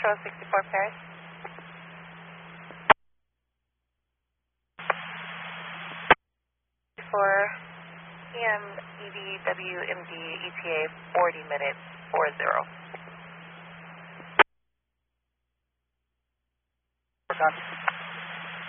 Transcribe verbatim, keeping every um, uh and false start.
Control sixty-four Paris. For P M E V W M D E T A forty minutes four zero. Time.